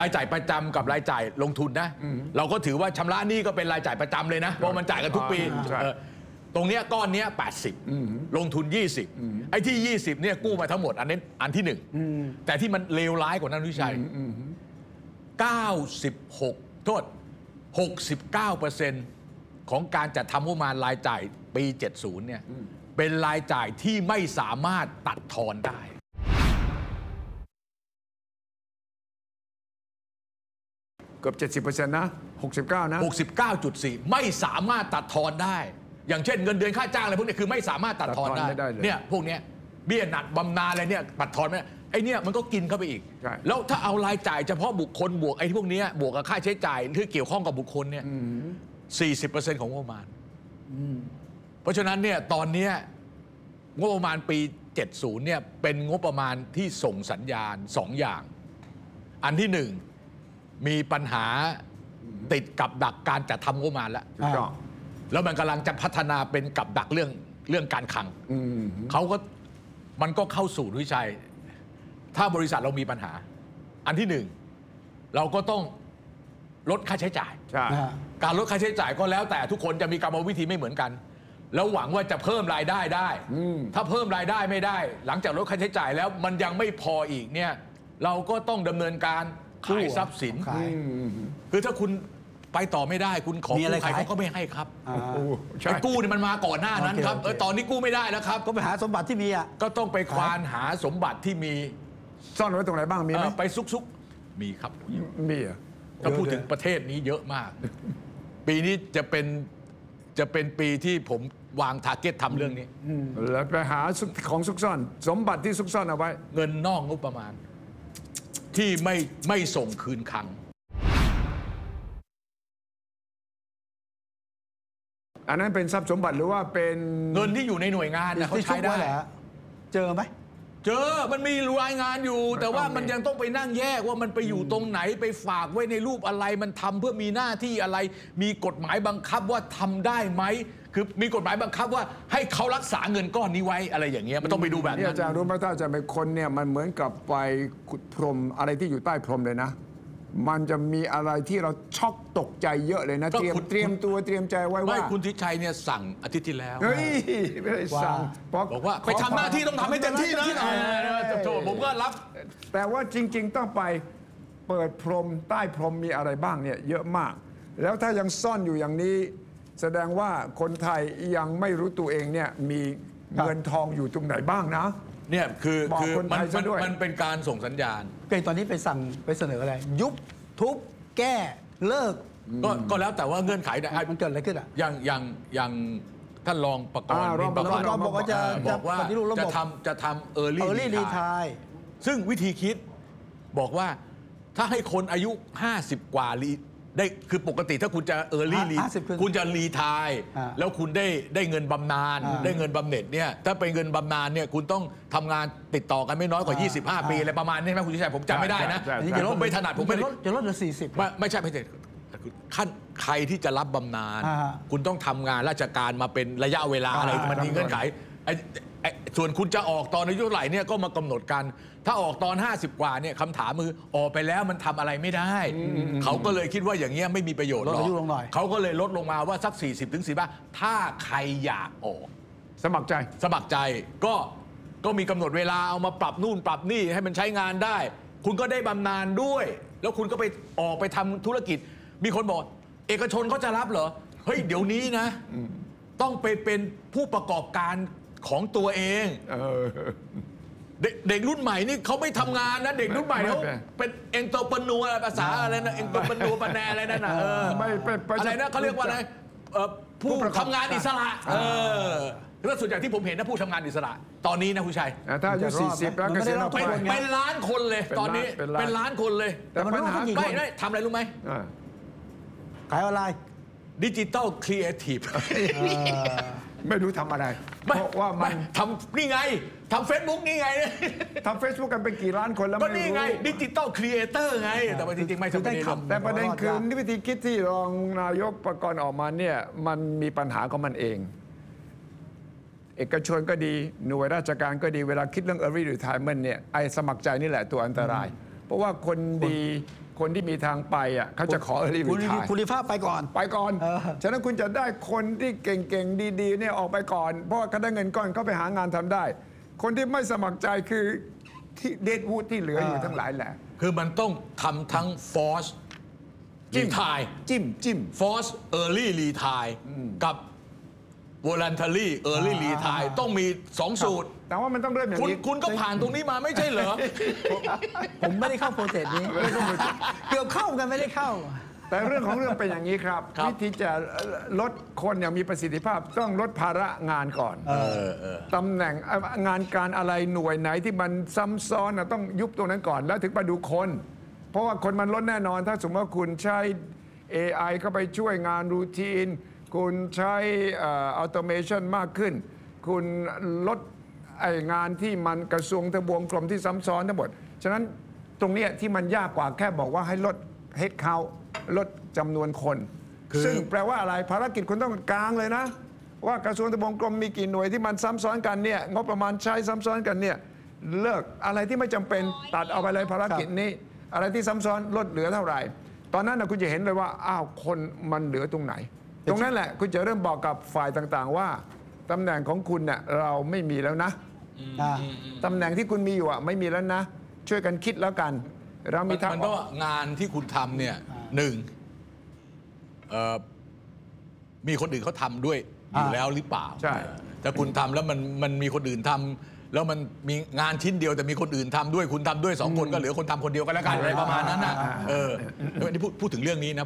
รายจ่ายประจำกับรายจ่ายลงทุนนะเราก็ถือว่าชำระหนี้ก็เป็นรายจ่ายประจำเลยนะเพราะมันจ่ายกันทุกปีตรงเนี้ยก้อนเนี้ย80ลงทุน20ไอ้ที่20เนี่ยกู้มาทั้งหมดอันที่1แต่ที่มันเลวร้ายกว่านั้นวิชัย96โทษ69%ของการจัดทำงบประมาณรายจ่ายปี70เนี่ยเป็นรายจ่ายที่ไม่สามารถตัดทอนได้เกือบ 70% นะ69นะ 69.4 ไม่สามารถตัดทอนได้อย่างเช่นเงินเดือนค่าจ้างอะไรพวกนี้คือไม่สามารถตัดทอนได้เนี่ยพวกนี้เบี้ยหนักบำนาญอะไรเนี่ยตัดทอนไม่ได้ไอ้เนี่ยมันก็กินเข้าไปอีกแล้วถ้าเอารายจ่ายเฉพาะบุคคลบวกไอ้พวกนี้บวกกับค่าใช้จ่ายที่เกี่ยวข้องกับบุคคลเนี่ย40% ของงบประมาณเพราะฉะนั้นเนี่ยตอนนี้งบประมาณปี70เนี่ยเป็นงบประมาณที่ส่งสัญญาณ2อย่างอันที่1มีปัญหาติดกับดักการจัดทำงบประมาณแล้วมันกำลังจะพัฒนาเป็นกับดักเรื่องการคลังมันก็เข้าสู่วิชัยถ้าบริษัทเรามีปัญหาอันที่1เราก็ต้องลดค่าใช้จ่ายการลดค่าใช้จ่ายก็แล้วแต่ทุกคนจะมีกรรมวิธีไม่เหมือนกันแล้วหวังว่าจะเพิ่มรายได้ได้ถ้าเพิ่มรายได้ไม่ได้หลังจากลดค่าใช้จ่ายแล้วมันยังไม่พออีกเนี่ยเราก็ต้องดำเนินการขายทรัพย์สินคือถ้าคุณไปต่อไม่ได้คุณขอกู้ใครเขาก็ไม่ให้ครับไอ้กู้นี่มันมาก่อนหน้านั้นครับตอนนี้กู้ไม่ได้แล้วครับก็ไปหาสมบัติที่มีก็ต้องไปควานหาสมบัติที่มีซ่อนไว้ตรงไหนบ้างมีไหมไปซุกมีครับมีถ้าพูดถึงประเทศนี้เยอะมากปีนี้จะเป็นปีที่ผมวางทาร์เก็ตทำเรื่องนี้แล้วไปหาของซุกซ่อนสมบัติที่ซุกซ่อนเอาไว้เงินนอกงบประมาณที่ไม่ส่งคืนคลังอันนั้นเป็นทรัพย์สมบัติหรือว่าเป็นเงินที่อยู่ในหน่วยงานนะเขาใช้ได้เจอไหมเจอมันมีรายงานอยู่แต่ว่ามันยังต้องไปนั่งแยกว่ามันไปอยู่ตรงไหนไปฝากไว้ในรูปอะไรมันทำเพื่อมีหน้าที่อะไรมีกฎหมายบังคับว่าทำได้ไหมคือมีกฎหมายบังคับว่าให้เขารักษาเงินก้อนนี้ไว้อะไรอย่างเงี้ยมันต้องไปดูแบบนั้นอาจารย์รู้ไหมถ้าอาจารย์เป็นคนเนี่ยมันเหมือนกับไปขุดพรมอะไรที่อยู่ใต้พรมเลยนะมันจะมีอะไรที่เราช็อกตกใจเยอะเลยนะเตรียมตัวเตรียมใจไว้ว่าคุณทิชัยเนี่ยสั่งอาทิตย์ที่แล้วเฮ้ยไม่ได้สั่งบอกว่าไปทำหน้าที่ต้องทำให้เต็มที่นะผมก็รับแต่ว่าจริงๆต้องไปเปิดพรมใต้พรมมีอะไรบ้างเนี่ยเยอะมากแล้วถ้ายังซ่อนอยู่อย่างนี้แสดงว่าคนไทยยังไม่รู้ตัวเองเนี่ยมีเงินทองอยู่ตรงไหนบ้างนะเนี่ยคือมันเป็นการส่งสัญญาณตอนนี้ไปเสนออะไรยุบทุบแก้เลิกก็แล้วแต่ว่าเงื่อนไขมันเกิดอะไรขึ้นอ่ะอย่างท่านรองประกรณ์บอกว่าจะทำearly retire ซึ่งวิธีคิดบอกว่าถ้าให้คนอายุ50กว่าได้คือปกติถ้าคุณจะคุณจะรีทายแล้วคุณได้เงินบำนาญได้เงินบำเหน็จเนี่ยถ้าเป็นเงินบำนาญเนี่ยคุณต้องทำงานติดต่อกันไม่น้อยกว่า25ปีอะไรประมาณนี้ใช่ไหมคุณชัยผมจำไม่ได้นะไม่ถนัดผมจะลดเหลือ40 ไม่ใช่ขั้นใครที่จะรับบำนาญคุณต้องทำงานราชการมาเป็นระยะเวลาอะไรมันมีเงื่อนไขส่วนคุณจะออกตอนอายุเท่าไหร่เนี่ยก็มากำหนดกันถ้าออกตอน50กว่าเนี่ยคำถามคือออกไปแล้วมันทำอะไรไม่ได้เขาก็เลยคิดว่าอย่างเงี้ยไม่มีประโยชน์หรอกเขาก็เลยลดลงมาว่าสัก40-45ถ้าใครอยากออกสมัครใจก็มีกำหนดเวลาเอามาปรับนู่นปรับนี่ให้มันใช้งานได้คุณก็ได้บำนาญด้วยแล้วคุณก็ไปออกไปทำธุรกิจมีคนบอกเอกชนเขาจะรับเหรอเฮ้ยเดี๋ยวนี้นะต้องไปเป็นผู้ประกอบการของตัวเองเด็กรุ่นใหม่นี่เขาไม่ทำงานนะเด็กรุ่นใหม่เขาเป็นเอ็นโตรปนัวภาษาอะไรนะเอ็นโตรปนัวปนแนอะไรนั่นนะอะไรนะเขาเรียกว่าอะไรผู้ทำงานอิสระแล้วส่วนใหญ่ที่ผมเห็นนะผู้ทำงานอิสระตอนนี้นะผู้ชัยถ้าอายุ40แล้วเกษียณเป็นล้านคนเลยตอนนี้เป็นล้านคนเลยแต่ปัญหาไม่ทำอะไรรู้ไหมขายออนไลน์ดิจิตอลครีเอทีฟไม่รู้ทำอะไรเพราะว่ามันทำนี่ไงทำ Facebook นี่ไงทำ Facebook กันเป็นกี่ล้านคนแล้วก็นี่ไงดิจิตอลครีเอเตอร์ไงแต่ว่าจริงๆไม่ใช่ประเด็นแต่ประเด็นคือวิธีคิดที่รองนายกประกรณ์ออกมาเนี่ยมันมีปัญหาของมันเองเอกชนก็ดีหน่วยราชการก็ดีเวลาคิดเรื่อง early retirement เนี่ยไอ้สมัครใจนี่แหละตัวอันตรายเพราะว่าคนดีคนที่มีทางไปอ่ะเขาจะขอearly คุณ retire คุณลีฟ้าไปก่อนไปก่อนเออฉะนั้นคุณจะได้คนที่เก่งๆดีๆเนี่ยออกไปก่อน เพราะว่าเขาได้เงินก้อนเขาไปหางานทำได้ คนที่ไม่สมัครใจคือที่เดดวูดที่เหลืออยู่ทั้งหลายแหละคือมันต้องทำทั้ง force จิ้ม retire จิ้ม force early retire กับ voluntary early retire ต้องมี 2 สูตรแต่ว่ามันต้องเริ่มอย่างคุณนี้คุณก็ผ่านตรงนี้มาไม่ใช่เหรอผมไม่ได้เข้าโปรเจกต์นี้เกือบเข้ากันไม่ได้เข้าแต่เรื่องของเรื่องเป็นอย่างนี้ครับครับวิธีจะลดคนอย่างมีประสิทธิภาพต้องลดภาระงานก่อนตำแหน่งงานการอะไรหน่วยไหนที่มันซ้ำซ้อนต้องยุบตรงนั้นก่อนแล้วถึงมาดูคน เพราะว่าคนมันลดแน่นอน ถ้าสมมติว่าคุณใช้ AI เข้าไปช่วยงานรูทีนคุณใช้ออโตเมชันมากขึ้น คุณลดไองานที่มันกระทรวงทบวงกรมที่ซ้ำซ้อนทั้งหมดฉะนั้นตรงเนี้ยที่มันยากกว่าแค่บอกว่าให้ลด head count ลดจำนวนคน ซึ่งแปลว่าอะไรภารกิจคุณต้องกลางเลยนะ ว่ากระทรวงทบวงกรมมีกี่หน่วยที่มันซ้ำซ้อนกันเนี่ยงบประมาณใช้ซ้ำซ้อนกันเนี่ยเลิกอะไรที่ไม่จำเป็นตัดเอาไปเลยภารกิจนี้ อะไรที่ซ้ำซ้อนลดเหลือเท่าไหร่ ตอนนั้นนะคุณจะเห็นเลยว่าอ้าวคนมันเหลือตรงไหน ตรงนั้นแหละคุณจะเริ่มบอกกับฝ่ายต่างๆว่าตำแหน่งของคุณเนี่ยเราไม่มีแล้วนะตำแหน่งที่คุณมีอยู่อ่ะไม่มีแล้วนะ ช่วยกันคิดแล้วกัน เรามีทางมันก็งานที่คุณทำเนี่ยหนึ่งมีคนอื่นเขาทำด้วยอยู่แล้วหรือเปล่าใช่ถ้าคุณทำแล้วมันมีคนอื่นทำแล้วมันมีงานชิ้นเดียวแต่มีคนอื่นทำด้วยคุณทำด้วย2 คนก็เหลือคนทำคนเดียวกันแล้วกันอะไรประมาณนั้นนะนี่พูดถึงเรื่องนี้นะ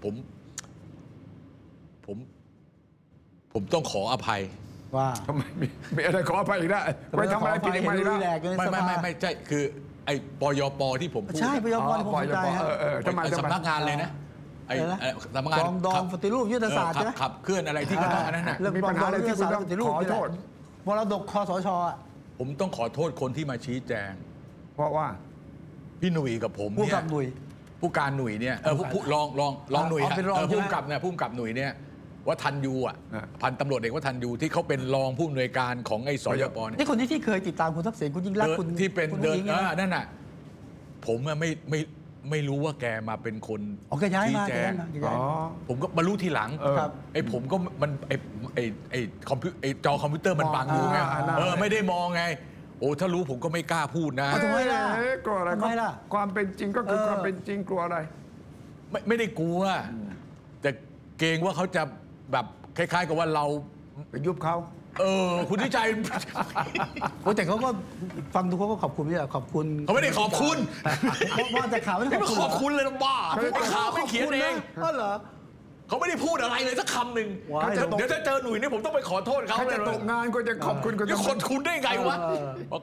ผมต้องขออภัยว่าทำไมมีอะไรขออภัยอีกได้ไปทำอะไรผิดอีกไหมเห็นล่ะรีแลกซ์อยู่ในสภาไม่ใช่คือไอ้ปยปที่ผมพูดใช่ปยปที่ผมสนใจฮะทำไมสำนักงานเลยนะไอ้อะไรนะสำนักงานกองดองปฏิรูปยุทธศาสตร์ใช่ไหมขับเคลื่อนอะไรที่ก็ต้องอันนั้นนะเรื่องมีปัญหาอะไรที่คุณต้องปฏิรูปขอโทษมรดกคสชอ่ะผมต้องขอโทษคนที่มาชี้แจงเพราะว่าพี่หนุ่ยกับผมผู้เนี่ยกับหน่วยผู้การหนุ่ยเนี่ยผู้รองหนุ่ยอ๋อเป็นรองผู้ใช่ไหมกำกับเนี่ยผู้กำกับหนุ่ยเนี่ยว่าทันยูอ่ะอ่าพันตำรวจเอกว่าทันยูที่เขาเป็นรองผู้อำนวยการของไอ้สยปเนี่ยนี่คนที่เคยติดตามคุณทักษิณคุณยิ่งรักษณ์คุณที่เป็นคุณเดินอุ้งอิ๊งะนั่นน่ะผมอะไม่รู้ว่าแกมาเป็นคนอ๋อแกย้ายมาชี้แจแกย้าง ยมาแกย้ายมาผมก็มารู้ทีหลังครับไอ้ผมก็มันไอ้คอมพิวไอ้จอคอมพิวเตอร์มันบังอยู่ไง ไม่ได้มองไง โอ้ถ้ารู้ผมก็ไม่กล้าพูดนะทำไมล่ะกลัวอะไรทำไมล่ะความเป็นจริงก็คือความเป็นจริงกลัวอะไรไม่ได้กลัว แต่เกรงว่าเขาจะแบบคล้ายๆกับว่าเราไปยุบเขาคุณทิชัยโอ้แต่เขาก็ฟังดูเขาก็ขอบคุณพี่อะขอบคุณเขาไม่ได้ขอบคุณเพราะแต่ข่าวไม่ไม่ได้ได้ขอบคุณเลยนะบ้าผู้ประข่าวไม่เขียนเองก็เหรอเขาไม่ได้พูดอะไรเลยสักคำหนึ่งว้ายเดี๋ยวถ้าเจอหนุ่ยเนี่ยผมต้องไปขอโทษเขาเขาจะตกงานก็จะขอบคุณคุณจะขอบคุณได้ไงวะบอก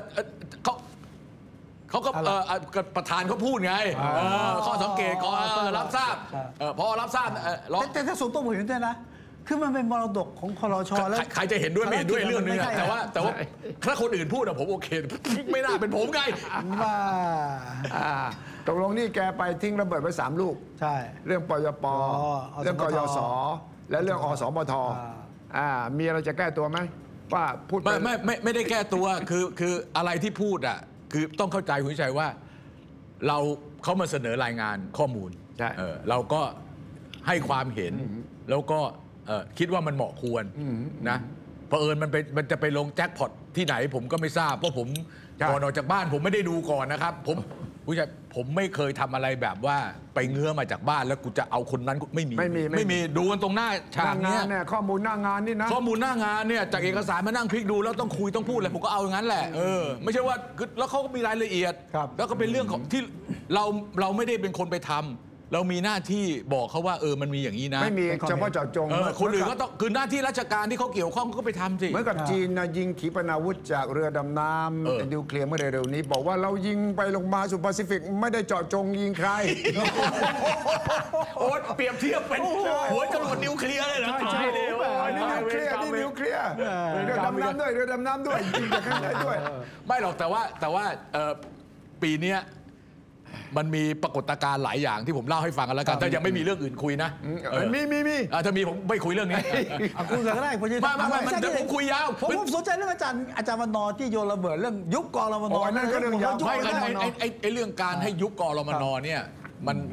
เขาก็ประธานเขาพูดไงข้อสังเกตก็รับทราบพอรับทราบร้องแต่ถ้าส่วนตัวผมเห็นด้วยนะ คือมันเป็นมรดกของคลชแล้วใครจะเห็นด้วยไม่เห็นด้วยเรื่องนึงไม่ใช่แต่ว่าถ้าคนอื่นพูดอะผมโอเค ไม่น่าเป็นผมไงว่าตกลงนี่แกไปทิ้งระเบิดไว้3 ลูกใช่เรื่องปยป เรื่องกยศและเรื่องอสมทมีอะไรจะแก้ตัวไหมว่าพูดไปไม่ได้แก้ตัวคืออะไรที่พูดอ่ะคือต้องเข้าใจคุณวิชัยว่าเขามาเสนอรายงานข้อมูลใช่เราก็ให้ความเห็นแล้วก็คิดว่ามันเหมาะควรนะเผอิญมันจะไปลงแจ็คพอตที่ไหนผมก็ไม่ทราบเพราะผมก่อนออกจากบ้านผมไม่ได้ดูก่อนนะครับคุณวิชัยผมไม่เคยทำอะไรแบบว่าไปเงื้อมาจากบ้านแล้วกูจะเอาคนนั้นไม่มีดูกันตรงหน้าฉากหน้างาเนี้นยเนี่ยข้อมูลหน้างานนี่นะข้อมูลหน้างานเนี่ยจากเอกสารมานั่งพลิกดูแล้วต้องคุยต้องพูดอะไรผมก็เอาอย่างนั้นแหละไม่ใช่ว่าแล้วเขาก็มีรายละเอียด แล้วก็เป็นเรื่องของที่เราไม่ได้เป็นคนไปทำเรามีหน้าที่บอกเขาว่ามันมีอย่างนี้นะไม่มีเฉพาะเจาะจงคนอื่นก็ต้องคือหน้าที่ราชการที่เขาเกี่ยวข้องก็ไปทำสิเหมือนกับจีนนะยิงขีปนาวุธจากเรือดำน้ำนิวเคลียร์เมื่อเร็วๆนี้ บอกว่าเรายิงไปลงมาสู่แปซิฟิกไม่ได้เจาะจงยิงใครโอ๊ตเปรียบเทียบเป็นหัวจรวดนิวเคลียร์เลยเหรอใช่นี่นิวเคลียร์นี่นิวเคลียร์เรือดำน้ำด้วยเรือดำน้ำด้วยยิงจากข้างในด้วยไม่หรอกแต่ว่าปีเนี้ยมันมีปรากฏการณ์หลายอย่างที่ผมเล่าให้ฟังกันแล้วกันถ้ายังไม่มีเรื่องอื่นคุยนะมีถ้ามีผมไม่คุยเรื่องนี้คุยกันก็ได้ผมจะไม่เดี๋ยวผมคุยยาวผมสนใจเรื่องอาจารย์วันนอร์ที่โยนระเบิดเรื่องยุบกองรมนนั่นก็เรื่องยาวไม่ไอเรื่องการให้ยุบกรมนเนี่ยมัน